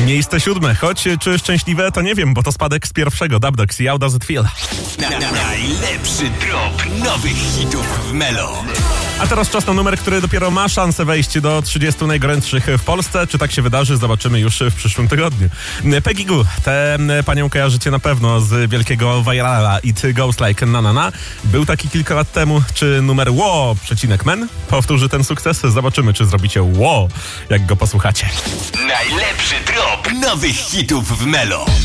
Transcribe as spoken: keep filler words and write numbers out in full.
Miejsce siódme, choć czy szczęśliwe, to nie wiem, bo to spadek z pierwszego Dub Dogs i How Does It Feel. Na, na, najlepszy drop nowych hitów w Melo. A teraz czas na numer, który dopiero ma szansę wejść do trzydziestu najgorętszych w Polsce. Czy tak się wydarzy, zobaczymy już w przyszłym tygodniu. Peggy Gou, tę panią kojarzycie na pewno z wielkiego virala It Goes Like Na Na Na. Był taki kilka lat temu. Czy numer Ło, przecinek men powtórzy ten sukces? Zobaczymy, czy zrobicie Ło, jak go posłuchacie. Najlepszy drop nowych hitów w Melo.